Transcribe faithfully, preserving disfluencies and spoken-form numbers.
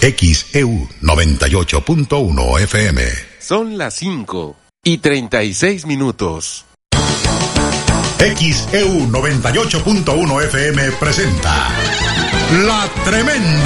X E U noventa y ocho punto uno F M. Son las cinco y treinta y seis minutos. X E U noventa y ocho punto uno F M presenta La Tremenda